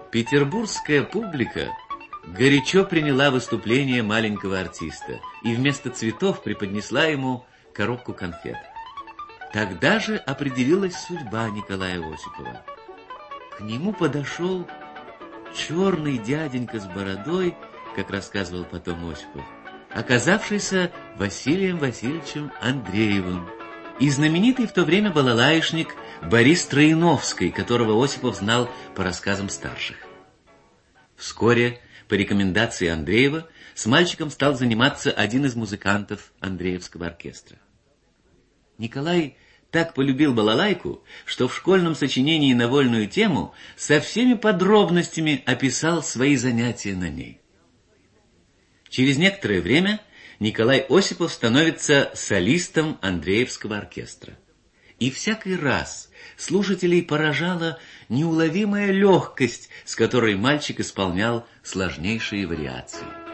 Петербургская публика горячо приняла выступление маленького артиста и вместо цветов преподнесла ему коробку конфет. Тогда же определилась судьба Николая Осипова. К нему подошел черный дяденька с бородой, как рассказывал потом Осипов, оказавшийся Василием Васильевичем Андреевым, и знаменитый в то время балалаишник Борис Троиновский, которого Осипов знал по рассказам старших. Вскоре, по рекомендации Андреева, с мальчиком стал заниматься один из музыкантов Андреевского оркестра. Николай так полюбил балалайку, что в школьном сочинении на вольную тему со всеми подробностями описал свои занятия на ней. Через некоторое время Николай Осипов становится солистом Андреевского оркестра. И всякий раз слушателей поражала неуловимая легкость, с которой мальчик исполнял сложнейшие вариации.